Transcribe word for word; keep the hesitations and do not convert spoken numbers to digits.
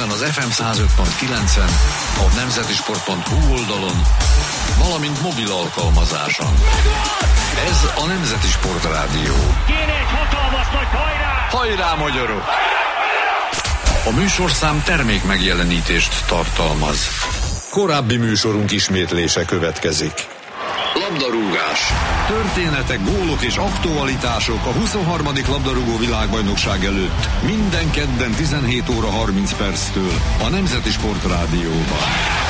Ezen az ef em száz öt pont kilencen, a nemzetisport pont hu oldalon, valamint mobil alkalmazáson. Ez a Nemzeti Sport Rádió. Kéne egy hatalmas nagy hajrá! Hajrá, magyarok! A műsorszám termék megjelenítést tartalmaz. Korábbi műsorunk ismétlése következik. Labdarúgás. Történetek, gólok és aktualitások a huszonharmadik labdarúgó világbajnokság előtt. Minden kedden tizenhét óra harminc perctől a Nemzeti Sport Rádióban.